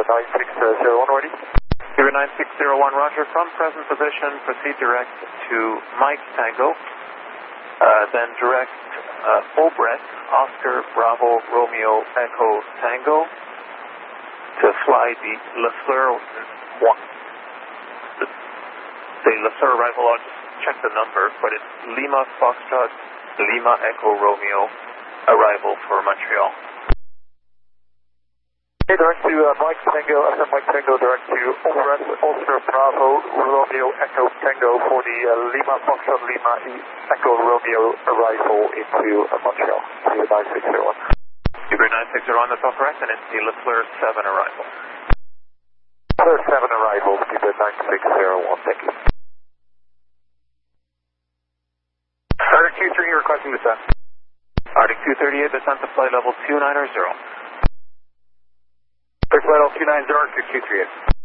9601 ready. Zebra 9601, roger. From present position, proceed direct to Mike Tango, then direct Obret, Oscar, Bravo, Romeo, Echo, Tango, to fly the LeSueur 1. The LeSueur arrival, I'll just check the number, but it's Lima Foxtrot, Lima Echo Romeo, arrival for Montreal. Okay, direct to Mike Tango, Mike Tango, direct to Obret, Oscar, Bravo, Romeo, Echo, Tango for the Lima Foxtrot, Lima Echo Romeo arrival into Montreal. Zebra 9601. Zebra 9601, that's all correct, and it's the LeSueur 7 arrival. LeSueur 7 arrival, Zebra 9601, thank you. Arctic 238 requesting descent. Arctic 238, descent to flight level 290. Flight level 290, Arctic 238.